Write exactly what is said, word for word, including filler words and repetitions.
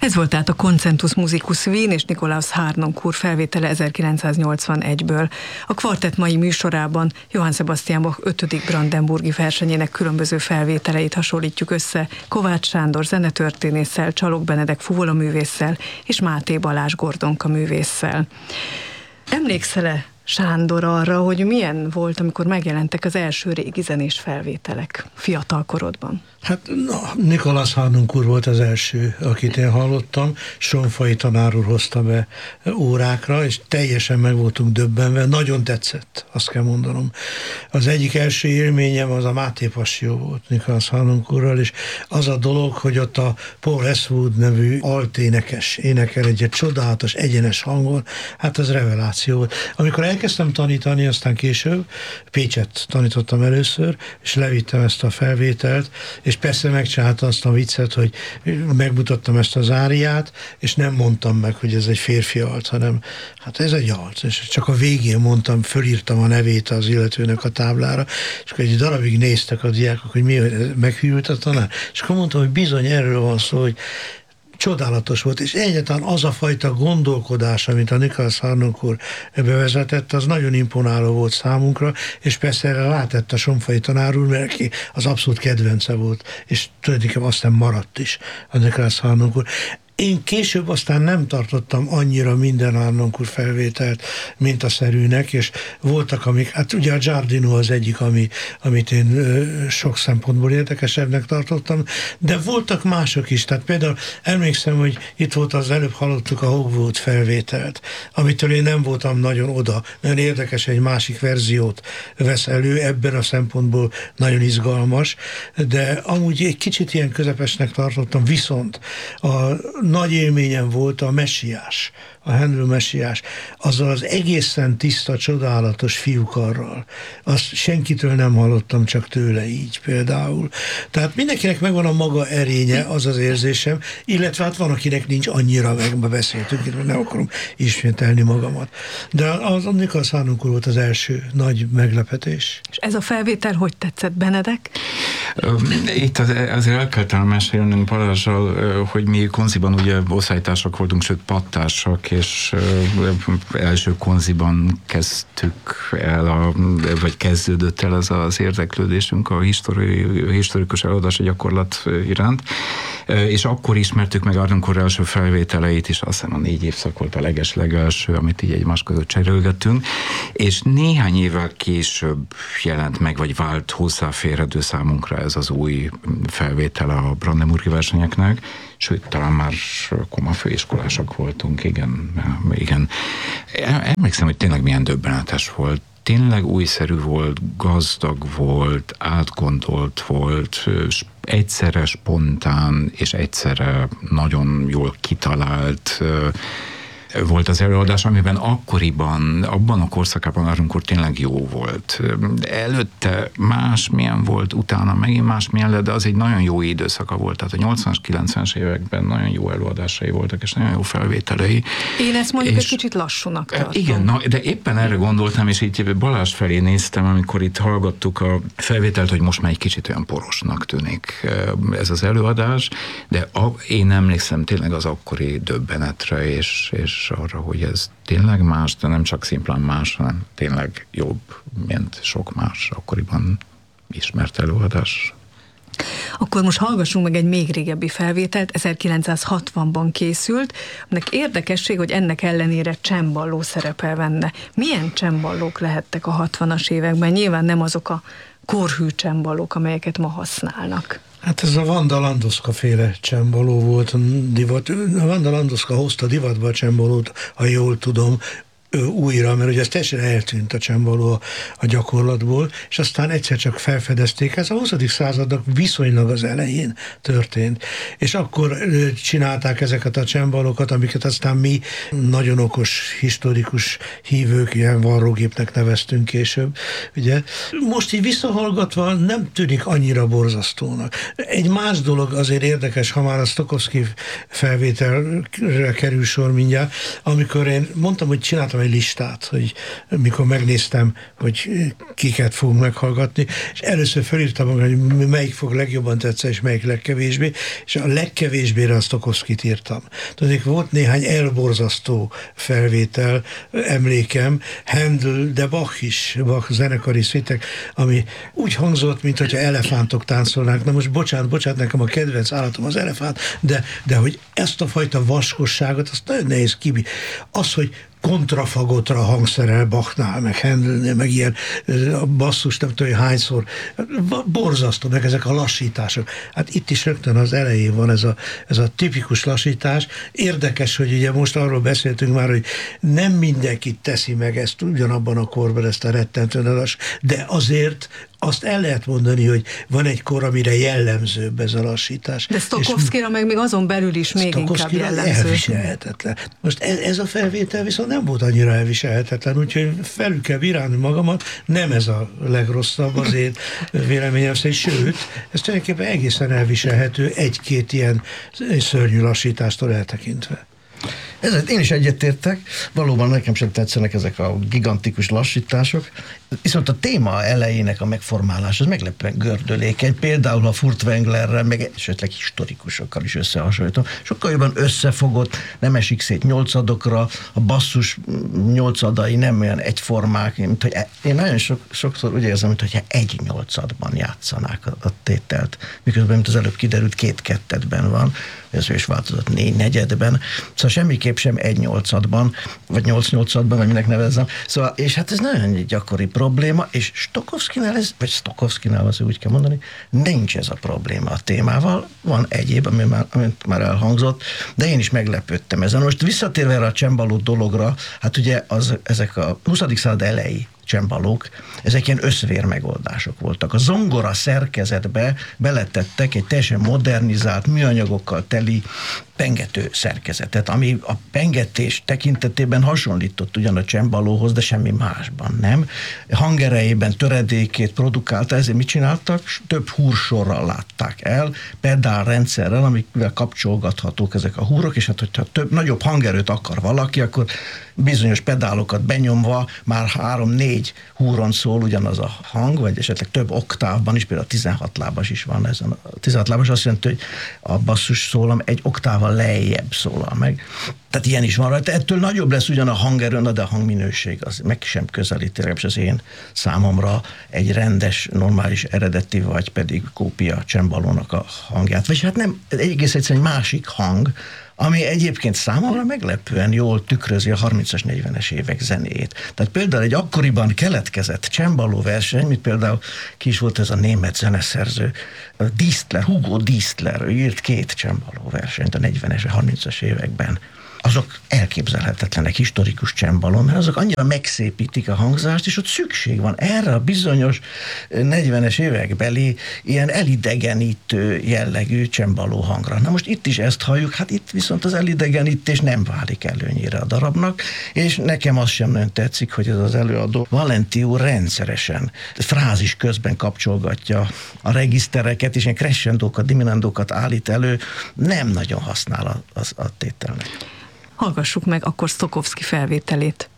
Ez volt tehát a Concentus Musicus Wien és Nikolaus Harnoncourt felvétele ezerkilencszáznyolcvanegyből. A kvartett mai műsorában Johann Sebastian Bach ötödik brandenburgi versenyének különböző felvételeit hasonlítjuk össze Kovács Sándor zenetörténésszel, Csalog Benedek fuvolaművésszel és Máté Balázs Gordonka művésszel. Emlékszel-e, Sándor, arra, hogy milyen volt, amikor megjelentek az első régi zenés felvételek fiatal korodban? Hát na, Nikolaus Harnoncourt volt az első, akit én hallottam. Sonfai tanár úr hozta be órákra, és teljesen meg voltunk döbbenve. Nagyon tetszett, azt kell mondanom. Az egyik első élményem az a Máté Passió volt Nikolaus Harnoncourtral, és az a dolog, hogy ott a Paul Westwood nevű alténekes énekel egy csodálatos, egyenes hangon, hát az reveláció volt. Amikor elkezdtem tanítani, aztán később, Pécset tanítottam először, és levittem ezt a felvételt, és és persze megcsinálta azt a viccet, hogy megmutattam ezt az áriát, és nem mondtam meg, hogy ez egy férfi alt, hanem hát ez egy alt, és csak a végén mondtam, fölírtam a nevét az illetőnek a táblára, és akkor egy darabig néztek a diákok, hogy mi, meghűlt a tanár, és akkor mondtam, hogy bizony erről van szó, hogy csodálatos volt, és egyáltalán az a fajta gondolkodás, amit a Nikolaus Harnoncourt bevezetett, az nagyon imponáló volt számunkra, és persze erre rátett a Sonfai tanár úr, mert ki az abszolút kedvence volt, és tulajdonképpen aztán maradt is a Nikolaus Harnoncourt. Én később aztán nem tartottam annyira minden Harnoncourt felvételt, mint a szerűnek, és voltak, amik, hát ugye a Giardino az egyik, ami, amit én ö, sok szempontból érdekesebbnek tartottam, de voltak mások is, tehát például emlékszem, hogy itt volt az előbb hallottuk a Hogwood felvételt, amitől én nem voltam nagyon oda, nagyon érdekes, egy másik verziót vesz elő, ebben a szempontból nagyon izgalmas, de amúgy egy kicsit ilyen közepesnek tartottam, viszont a nagy élményem volt a Messiás, a Handel Messiás, azzal az egészen tiszta, csodálatos fiúkarral. Azt senkitől nem hallottam, csak tőle így például. Tehát mindenkinek megvan a maga erénye, az az érzésem, illetve hát van, akinek nincs annyira, meg ma beszéltünk, mert nem akarom ismételni magamat. De az Nikolaus Harnoncourt volt az első nagy meglepetés. És ez a felvétel hogy tetszett, Benedek? Itt az, azért el kell talán mesélnünk Balázsral, hogy mi konziban ugye osztálytársak voltunk, sőt pattársak, és első konziban kezdtük el, a, vagy kezdődött el ez az érdeklődésünk a histori, historikus előadási gyakorlat iránt, és akkor ismertük meg Harnoncourt első felvételeit, és azt hiszem a négy évszak volt a leges-legelső, amit így egymás között cserélgettünk, és néhány évvel később jelent meg, vagy vált hozzáférhető számunkra ez az új felvétel a brandenburgi versenyeknek, sőt, talán már koma főiskolások voltunk, igen, igen. Emlékszem, hogy tényleg milyen döbbenetes volt. Tényleg újszerű volt, gazdag volt, átgondolt volt, egyszerre spontán, és egyszerre nagyon jól kitalált volt az előadás, amiben akkoriban, abban a korszakában Harnoncourt tényleg jó volt. Előtte másmilyen volt, utána megint másmilyen lett, de az egy nagyon jó időszaka volt. Tehát a nyolcvanas, kilencvenes években nagyon jó előadásai voltak, és nagyon jó felvételei. Én ezt mondjuk és, egy kicsit lassúnak tartom. Igen, na, de éppen erre gondoltam, és így Balázs felé néztem, amikor itt hallgattuk a felvételt, hogy most már egy kicsit olyan porosnak tűnik ez az előadás, de a, én emlékszem tényleg az akkori döbbenetre, és, és arra, hogy ez tényleg más, de nem csak szimplán más, hanem tényleg jobb, mint sok más akkoriban ismert előadás. Akkor most hallgassunk meg egy még régebbi felvételt, ezerkilencszázhatvanban készült, aminek érdekesség, hogy ennek ellenére cemballó szerepel benne. Milyen cemballók lehettek a hatvanas években? Nyilván nem azok a korhű cemballók, amelyeket ma használnak. Hát ez a Wanda Landowska féle csembaló volt, divat. A Wanda Landowska hozta divatba a csembalót, ha jól tudom, újra, mert ugye ez teljesen eltűnt a csembaló a, a gyakorlatból, és aztán egyszer csak felfedezték. Ez a huszadik századnak viszonylag az elején történt. És akkor csinálták ezeket a csembalókat, amiket aztán mi nagyon okos, historikus hívők, ilyen varrógépnek neveztünk később. Ugye? Most így visszahallgatva nem tűnik annyira borzasztónak. Egy más dolog azért érdekes, ha már a Stokowski felvételre kerül sor mindjárt, amikor én mondtam, hogy csináltam egy listát, hogy mikor megnéztem, hogy kiket fogunk meghallgatni, és először felírtam magam, hogy melyik fog legjobban tetszeni, és melyik legkevésbé, és a legkevésbére a Stokowskit írtam. Tudnék, volt néhány elborzasztó felvétel, emlékem, Handel, de Bach is, Bach zenekari szétek, ami úgy hangzott, mintha elefántok táncolnák. Na most bocsánat, bocsánat, nekem a kedvenc állatom az elefánt, de, de hogy ezt a fajta vaskosságot, azt nagyon nehéz kibi. Az, hogy kontrafagotra hangszerel Bachnál, meg Handelnél, meg ilyen basszus, nem tudom, hogy hányszor, borzasztó, meg ezek a lassítások. Hát itt is rögtön az elején van ez a, ez a tipikus lassítás. Érdekes, hogy ugye most arról beszéltünk már, hogy nem mindenki teszi meg ezt ugyanabban a korban, ezt a rettentően lass, de azért azt el lehet mondani, hogy van egy kor, amire jellemzőbb ez a lassítás. De Stokowskira meg még azon belül is még inkább jellemző. Elviselhetetlen. Most ez, ez a felvétel viszont nem volt annyira elviselhetetlen, úgyhogy felül kell bírálni magamat, nem ez a legrosszabb az én véleményem szerint, sőt, ez tulajdonképpen egészen elviselhető egy-két ilyen szörnyű lassítástól eltekintve. Ezért én is egyetértek, valóban nekem sem tetszenek ezek a gigantikus lassítások, viszont a téma elejének a megformálás az meglepően gördülékeny, például a Furtwänglerrel, meg esetleg historikusokkal is összehasonlítom. Sokkal jobban összefogott, nem esik szét nyolcadokra, a basszus nyolcadai nem olyan egyformák, mint hogy én nagyon sok, sokszor úgy érzem, mintha egy nyolcadban játszanák a, a tételt, miközben, mint az előbb kiderült, két kettedben van, ez is változott négy negyedben, szóval semmiképp sem egy nyolcadban, vagy nyolc nyolcadban, vagy minek nevezzem. Szóval, és hát ez nagyon gyakori probléma, és Stokowskynál ez, vagy Stokowskynál az úgy kell mondani, nincs ez a probléma a témával, van egyéb, ami már, amit már elhangzott, de én is meglepődtem ezen. Most visszatérve erre a csembaló dologra, hát ugye az, ezek a huszadik század elejé csembalók, ezek ilyen összvér megoldások voltak. A zongora szerkezetbe beletettek egy teljesen modernizált, műanyagokkal teli pengető szerkezetet, ami a pengetés tekintetében hasonlított ugyan a csembalóhoz, de semmi másban nem. Hangerejében töredékét produkálta, ezért mit csináltak? Több húrsorral látták el, pedálrendszerrel, amikvel kapcsolgathatók ezek a húrok, és hát hogyha több, nagyobb hangerőt akar valaki, akkor bizonyos pedálokat benyomva már három-négy húron szól ugyanaz a hang, vagy esetleg több oktávban is, például a tizenhat lábas is van ezen. A tizenhat lábas azt jelenti, hogy a basszus szólam egy oktával lejjebb szólal meg. Tehát ilyen is van rajta. Ettől nagyobb lesz ugyan a hangerő, de a hangminőség az meg sem közelíti, legalábbis az én számomra egy rendes, normális eredeti, vagy pedig kópia csembalónak a hangját. Vagy hát nem, egész egyszerűen egy másik hang, ami egyébként számomra meglepően jól tükrözi a harmincas, negyvenes évek zenéjét. Tehát például egy akkoriban keletkezett csembaló verseny, mint például ki is volt ez a német zeneszerző, Distler, Hugo Distler, ő írt két csembaló versenyt a negyvenes, harmincas években. Azok elképzelhetetlenek historikus csembalon, mert azok annyira megszépítik a hangzást, és ott szükség van erre a bizonyos negyvenes évekbeli ilyen elidegenítő jellegű csembaló hangra. Na most itt is ezt halljuk, hát itt viszont az elidegenítés nem válik előnyére a darabnak, és nekem az sem nagyon tetszik, hogy ez az előadó Valenti úr rendszeresen frázis közben kapcsolgatja a regisztereket, és ilyen crescendókat, diminuendókat állít elő, nem nagyon használ a, a, a tételnek. Hallgassuk meg akkor Stokowski felvételét.